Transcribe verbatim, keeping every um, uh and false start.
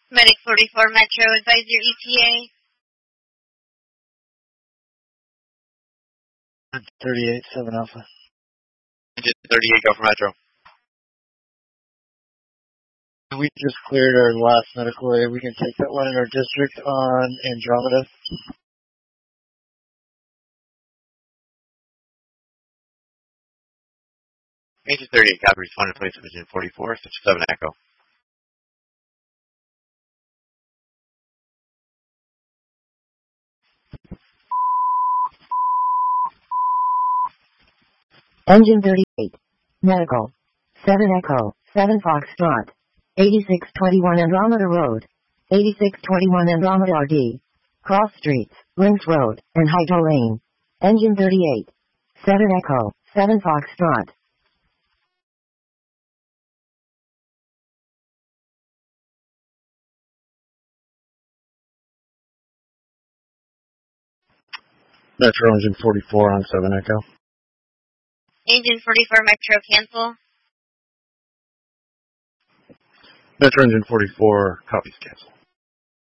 Medic forty-four Metro, advise your E T A. thirty-eight, seven Alpha. Engine thirty-eight, go for Metro. We just cleared our last medical aid. We can take that one in our district on Andromeda. Engine thirty-eight, copy, respond to place of engine forty-four, seven Echo. Engine thirty-eight. Medical. seven Echo. seven Foxtrot. eighty-six twenty-one Andromeda Road. eighty-six twenty-one Andromeda R D. Cross Streets, Links Road, and Hydro Lane. Engine thirty-eight. seven Echo. seven Foxtrot. Metro Engine forty-four on seven Echo. Engine forty-four Metro, cancel. Metro Engine forty-four, copies cancel.